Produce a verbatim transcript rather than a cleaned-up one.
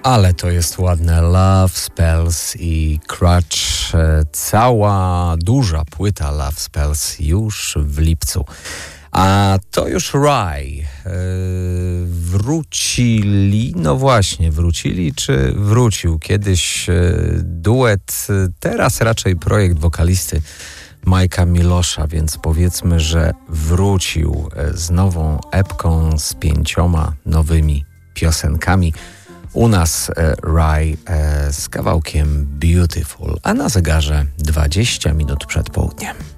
Ale to jest ładne. Love Spells i Crutch. Cała duża płyta Love Spells już w lipcu. A to już Rye. Yy, wrócili, no właśnie, wrócili czy wrócił kiedyś yy, duet, teraz raczej projekt wokalisty Majka Milosza, więc powiedzmy, że wrócił z nową epką, z pięcioma nowymi piosenkami. U nas e, Rye e, z kawałkiem Beautiful, a na zegarze dwadzieścia minut przed południem.